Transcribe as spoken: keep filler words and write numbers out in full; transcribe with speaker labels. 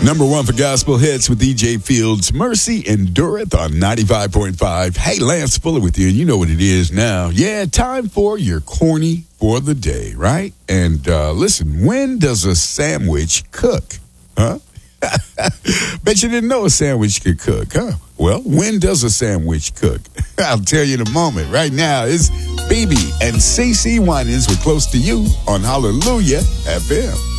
Speaker 1: Number one for gospel hits with D J Fields. Mercy Endureth on ninety-five point five. Hey, Lance Fuller with you. You know what it is now. Yeah, time for your corny for the day, right? And uh, listen, when does a sandwich cook? Huh? Bet you didn't know a sandwich could cook, huh? Well, when does a sandwich cook? I'll tell you in a moment. Right now, it's B B and C C Winans with Close to You on Hallelujah F M.